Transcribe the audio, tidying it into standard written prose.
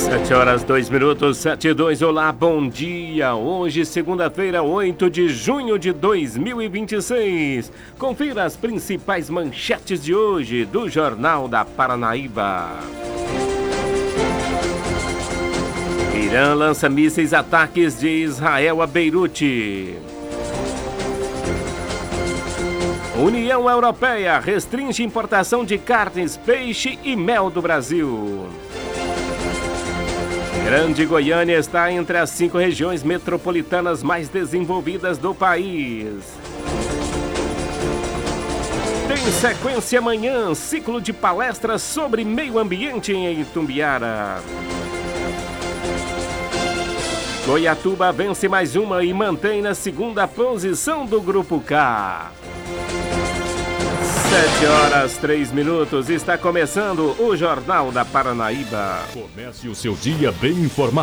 7h02, 7h02, olá, bom dia. Hoje, segunda-feira, 8 de junho de 2026. Confira as principais manchetes de hoje do Jornal da Paranaíba. Irã lança mísseis ataques de Israel a Beirute. União Europeia restringe importação de carnes, peixe e mel do Brasil. Grande Goiânia está entre as 5 regiões metropolitanas mais desenvolvidas do país. Tem sequência amanhã, ciclo de palestras sobre meio ambiente em Itumbiara. Goiatuba vence mais uma e mantém na segunda posição do Grupo K. 7h03, está começando o Jornal da Paranaíba. Comece o seu dia bem informado.